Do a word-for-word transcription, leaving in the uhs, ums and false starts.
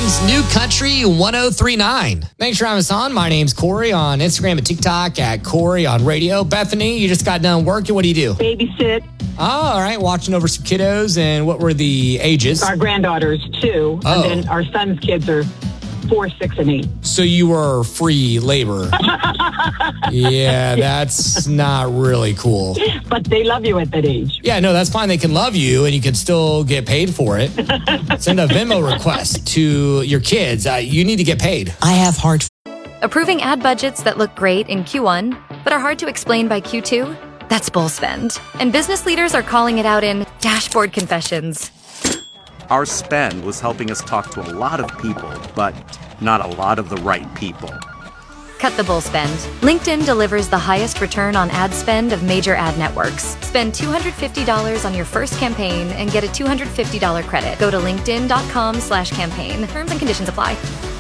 Hits New Country one oh three point nine. Thanks for having us on. My name's Corey on Instagram and TikTok at Corey on radio. Bethany, you just got done working. What do you do? Babysit. Oh, all right. Watching over some kiddos. And what were the ages? Our granddaughters, two. Oh. And then our son's kids are four, six, and eight. So you were free labor. Yeah, that's not really cool. But they love you at that age. Yeah, no, that's fine. They can love you and you can still get paid for it. Send a Venmo request to your kids. Uh, you need to get paid. I have hard. Approving ad budgets that look great in Q one, but are hard to explain by Q two? That's bull spend. And business leaders are calling it out in dashboard confessions. Our spend was helping us talk to a lot of people, but not a lot of the right people. Cut the bull spend. LinkedIn delivers the highest return on ad spend of major ad networks. Spend two hundred fifty dollars on your first campaign and get a two hundred fifty dollars credit. Go to linkedin.com slash campaign. Terms and conditions apply.